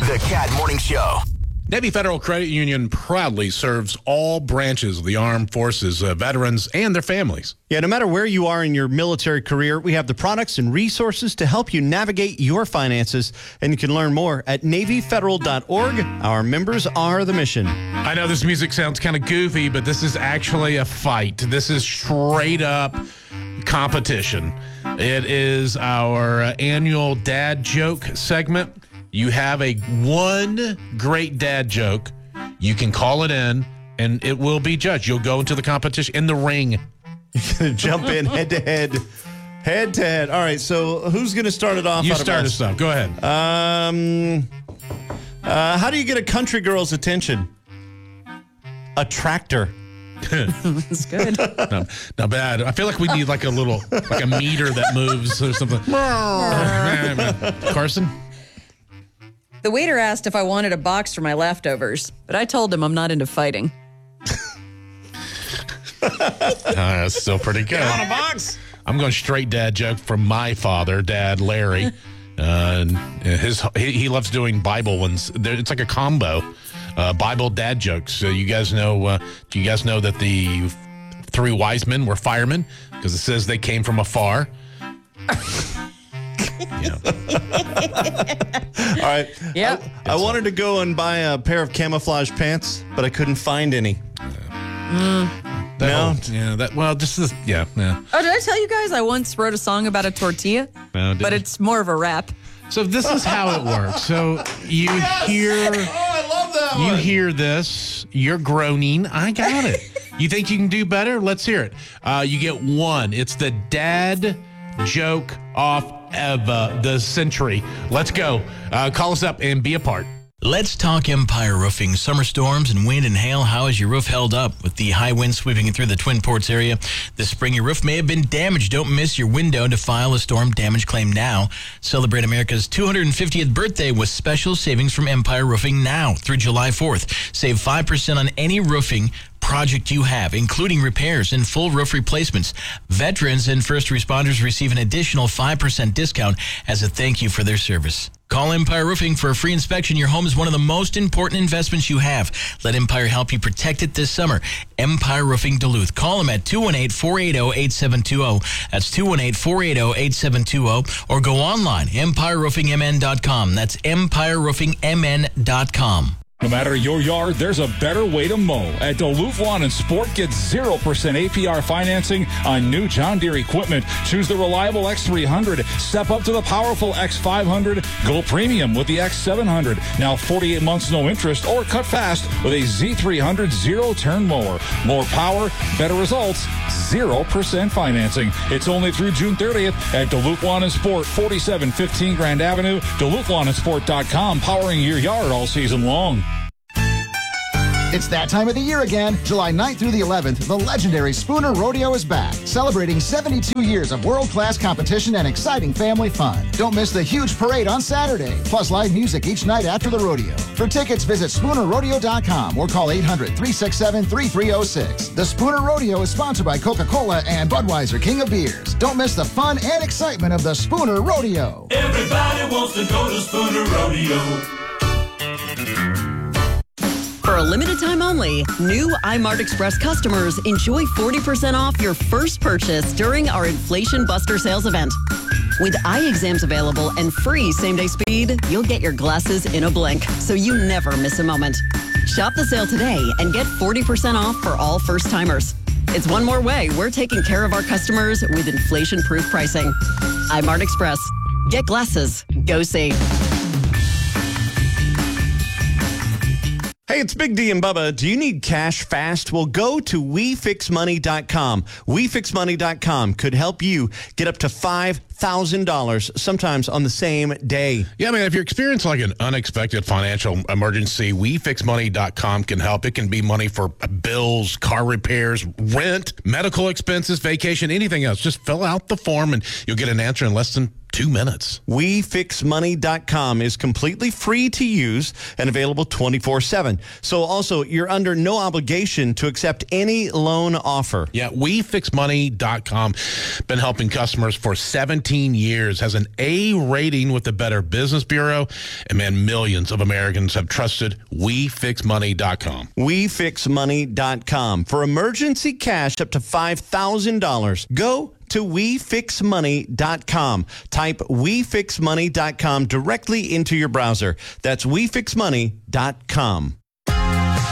The Cat Morning Show. Navy Federal Credit Union proudly serves all branches of the armed forces, veterans, and their families. Yeah, no matter where you are in your military career, we have the products and resources to help you navigate your finances. And you can learn more at NavyFederal.org. Our members are the mission. I know this music sounds kind of goofy, but this is actually a fight. This is straight up competition. It is our annual dad joke segment. You have one great dad joke. You can call it in, and it will be judged. You'll go into the competition in the ring. You're going to jump in head to head. Head to head. All right, so who's going to start it off? You start us off. Go ahead. How do you get a country girl's attention? A tractor. That's good. Not bad. I feel like we need like a meter that moves or something. Carson? The waiter asked if I wanted a box for my leftovers, but I told him I'm not into fighting. That's still pretty good. On a box. I'm going straight dad joke from my father, Dad Larry. He loves doing Bible ones. It's like a combo. Bible dad jokes. So you guys know? Do you guys know that the 3 wise men were firemen? Because it says they came from afar. Yeah. All right. Yep. I wanted to go and buy a pair of camouflage pants, but I couldn't find any. No. Oh, did Oh, did I tell you guys I once wrote a song about a tortilla? No, but it's more of a rap. So this is how it works. So you hear... Oh, I love that one. You hear this. You're groaning. I got it. You think you can do better? Let's hear it. You get 1. It's the dad joke off of the century. Let's go. Call us up and be a part. Let's talk Empire Roofing. Summer storms and wind and hail. How has your roof held up? With the high wind sweeping through the Twin Ports area this spring, your roof may have been damaged. Don't miss your window to file a storm damage claim now. Celebrate America's 250th birthday with special savings from Empire Roofing now through July 4th. Save 5% on any roofing project you have, including repairs and full roof replacements. Veterans and first responders receive an additional 5% discount as a thank you for their service. Call Empire Roofing for a free inspection. Your home is one of the most important investments you have. Let Empire help you protect it this summer. Empire Roofing Duluth. Call them at 218-480-8720. That's 218-480-8720. Or go online, empireroofingmn.com. That's empireroofingmn.com. No matter your yard, there's a better way to mow. At Duluth Lawn and Sport, get 0% APR financing on new John Deere equipment. Choose the reliable X300. Step up to the powerful X500. Go premium with the X700. Now 48 months, no interest, or cut fast with a Z300 zero-turn mower. More power, better results, 0% financing. It's only through June 30th at Duluth Lawn and Sport, 4715 Grand Avenue, DuluthLawnandSport.com, powering your yard all season long. It's that time of the year again. July 9th through the 11th, the legendary Spooner Rodeo is back, celebrating 72 years of world-class competition and exciting family fun. Don't miss the huge parade on Saturday, plus live music each night after the rodeo. For tickets, visit SpoonerRodeo.com or call 800-367-3306. The Spooner Rodeo is sponsored by Coca-Cola and Budweiser, King of Beers. Don't miss the fun and excitement of the Spooner Rodeo. Everybody wants to go to Spooner Rodeo. For a limited time only, new iMart Express customers enjoy 40% off your first purchase during our Inflation Buster sales event. With eye exams available and free same-day speed, you'll get your glasses in a blink, so you never miss a moment. Shop the sale today and get 40% off for all first-timers. It's one more way we're taking care of our customers with inflation-proof pricing. iMart Express. Get glasses. Go see. Hey, it's Big D and Bubba. Do you need cash fast? Well, go to WeFixMoney.com. WeFixMoney.com could help you get up to $5,000 sometimes on the same day. Yeah, I mean, if you're experiencing like an unexpected financial emergency, WeFixMoney.com can help. It can be money for bills, car repairs, rent, medical expenses, vacation, anything else. Just fill out the form and you'll get an answer in less than 2 minutes. WeFixMoney.com is completely free to use and available 24/7. So also, you're under no obligation to accept any loan offer. Yeah, WeFixMoney.com. Been helping customers for 17 years. Has an A rating with the Better Business Bureau. And man, millions of Americans have trusted WeFixMoney.com. WeFixMoney.com. For emergency cash up to $5,000, go to WeFixMoney.com. Type WeFixMoney.com directly into your browser. That's WeFixMoney.com.